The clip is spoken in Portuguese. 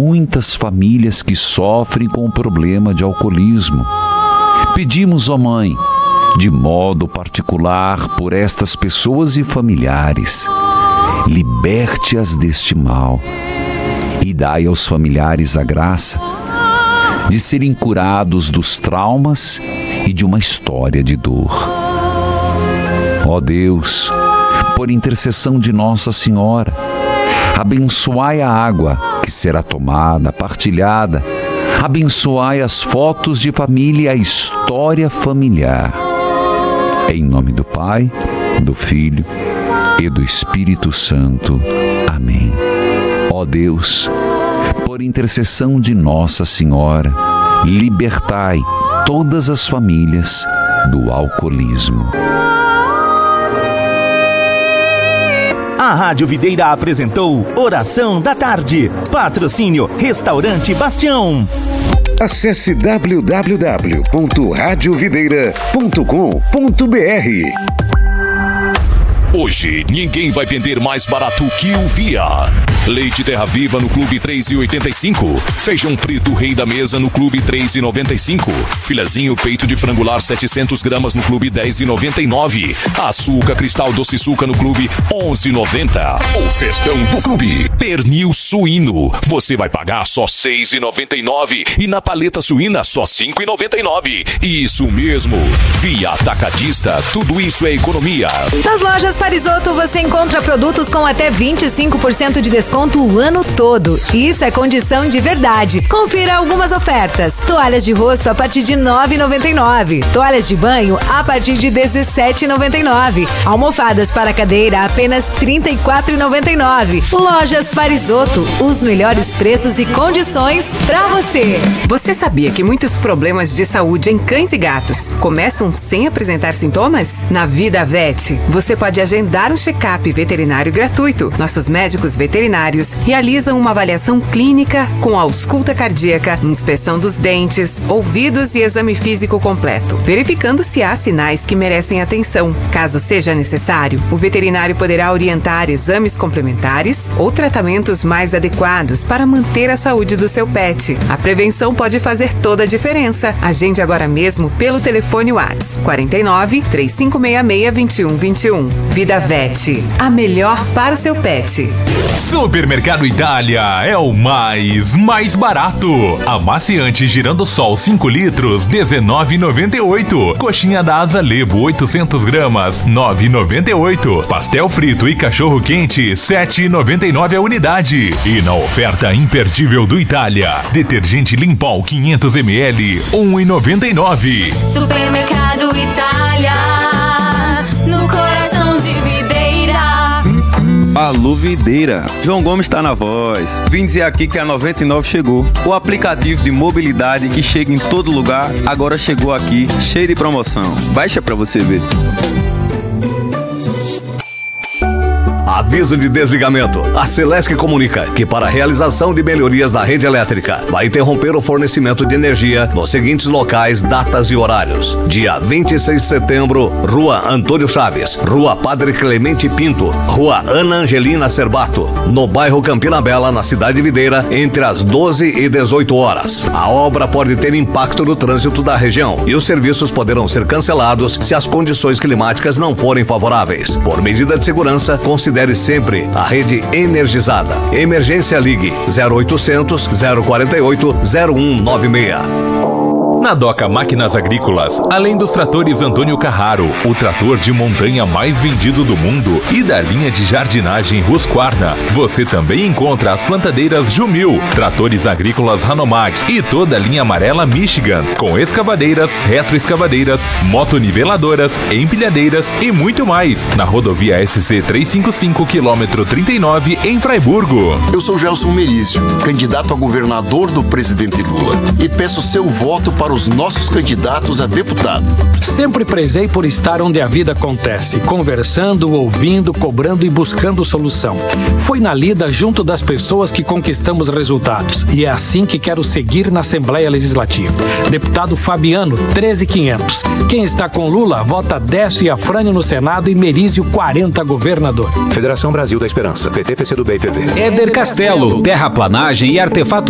muitas famílias que sofrem com o problema de alcoolismo. Pedimos, ó Mãe, de modo particular por estas pessoas e familiares, liberte-as deste mal e dai aos familiares a graça de serem curados dos traumas e de uma história de dor. Ó Deus, por intercessão de Nossa Senhora, abençoai a água que será tomada, partilhada, abençoai as fotos de família e a história familiar. Em nome do Pai, do Filho e do Espírito Santo. Amém. Ó Deus, por intercessão de Nossa Senhora, libertai todas as famílias do alcoolismo. A Rádio Videira apresentou Oração da Tarde. Patrocínio Restaurante Bastião. Acesse www.radiovideira.com.br. Hoje, ninguém vai vender mais barato que o Via. Leite Terra Viva no Clube 3,85. Feijão preto Rei da Mesa no Clube 3,95. Filezinho peito de frangular 700 gramas no Clube 10,99. Açúcar Cristal Doce Suca no Clube 11,90. O festão do Clube. Pernil suíno. Você vai pagar só 6,99. E na paleta suína só 5,99. Isso mesmo. Via Atacadista. Tudo isso é economia. Nas lojas Parisotto você encontra produtos com até 25% de desconto o ano todo. Isso é condição de verdade. Confira algumas ofertas. Toalhas de rosto a partir de R$ 9,99. Toalhas de banho a partir de R$ 17,99. Almofadas para cadeira a apenas R$ 34,99. Lojas Parisotto, os melhores preços e condições para você. Você sabia que muitos problemas de saúde em cães e gatos começam sem apresentar sintomas? Na Vida Vet, você pode agendar um check-up veterinário gratuito. Nossos médicos veterinários realizam uma avaliação clínica com ausculta cardíaca, inspeção dos dentes, ouvidos e exame físico completo, verificando se há sinais que merecem atenção. Caso seja necessário, o veterinário poderá orientar exames complementares ou tratamentos mais adequados para manter a saúde do seu pet. A prevenção pode fazer toda a diferença. Agende agora mesmo pelo telefone WhatsApp 49 3566 2121. Vida Vet, a melhor para o seu pet. Supermercado Itália é o mais barato. Amaciante Girando Sol 5 litros, R$19,98. Coxinha da Asa Lebo 800 gramas, R$9,98. Pastel frito e cachorro quente, R$7,99 a unidade. E na oferta imperdível do Itália, detergente Limpol 500 ml, R$1,99. Supermercado Itália, no coração de Videira. Alô Videira, João Gomes está na voz. Vim dizer aqui que a 99 chegou. O aplicativo de mobilidade que chega em todo lugar, agora chegou aqui, cheio de promoção. Baixa pra você ver. Aviso de desligamento. A Celesc comunica que para a realização de melhorias da rede elétrica vai interromper o fornecimento de energia nos seguintes locais, datas e horários. Dia 26 de setembro, Rua Antônio Chaves, Rua Padre Clemente Pinto, Rua Ana Angelina Cerbato, no bairro Campina Bela, na cidade de Videira, entre as 12 e 18 horas. A obra pode ter impacto no trânsito da região e os serviços poderão ser cancelados se as condições climáticas não forem favoráveis. Por medida de segurança, considere sempre a rede energizada. Emergência Ligue 0800 048 0196. Na Doca Máquinas Agrícolas, além dos tratores Antônio Carraro, o trator de montanha mais vendido do mundo, e da linha de jardinagem Husqvarna, você também encontra as plantadeiras Jumil, tratores agrícolas Hanomag e toda a linha amarela Michigan, com escavadeiras, retroescavadeiras, motoniveladoras, empilhadeiras e muito mais, na rodovia SC 355, quilômetro 39, em Fraiburgo. Eu sou Gelson Merizio, candidato a governador do presidente Lula, e peço seu voto para os nossos candidatos a deputado. Sempre prezei por estar onde a vida acontece, conversando, ouvindo, cobrando e buscando solução. Foi na lida junto das pessoas que conquistamos resultados, e é assim que quero seguir na Assembleia Legislativa. Deputado Fabiano, 13.500. Quem está com Lula, vota Décio e Afrânio no Senado e Merizio 40 governador. Federação Brasil da Esperança, PT, PCdoB e PV. Éder Castelo, terraplanagem e artefato